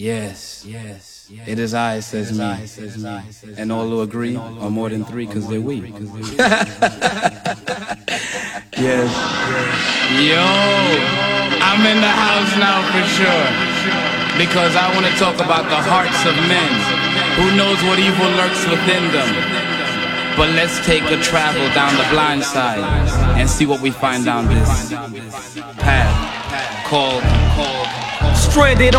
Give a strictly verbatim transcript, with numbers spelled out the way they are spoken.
Yes, yes, it is I, says me, and all who agree are more than three because they're we. Yes. Yo, I'm in the house now for sure, because I want to talk about the hearts of men. Who knows what evil lurks within them? But let's take a travel down the blind side and see what we find down this path called, called Stranded